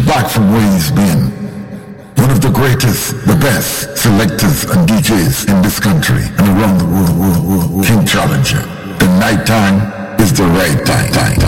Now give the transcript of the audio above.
back from where he's been. One of the greatest, the best selectors and DJs in this country and around the world. King Challenger. The night time is the right time.